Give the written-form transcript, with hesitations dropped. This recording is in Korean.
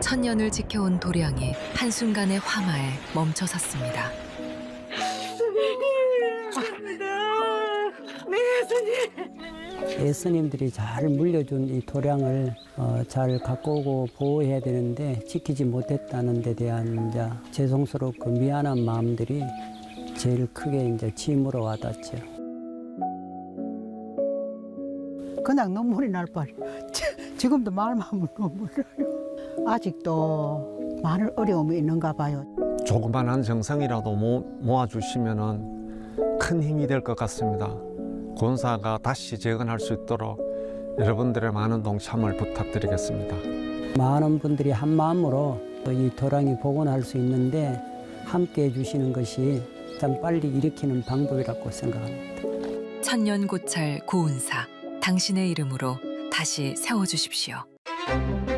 천년을 지켜온 도량이 한순간의 화마에 멈춰섰습니다. 예수님들이 잘 물려준 이 도량을 잘 갖고 오고 보호해야 되는데 지키지 못했다는 데 대한 이제 죄송스럽고 미안한 마음들이 제일 크게 이제 짐으로 와닿죠. 그냥 눈물이 날 뻔. 지금도 말만 하면 눈물 나요. 아직도 많은 어려움이 있는가 봐요. 조그만한 정성이라도 모아주시면 큰 힘이 될 것 같습니다. 권사가 다시 재건할 수 있도록 여러분들의 많은 동참을 부탁드리겠습니다. 많은 분들이 한 마음으로 이 도량이 복원할 수 있는데 함께 해주시는 것이 참 빨리 일으키는 방법이라고 생각합니다. 천년 고찰 고운사, 당신의 이름으로 다시 세워주십시오.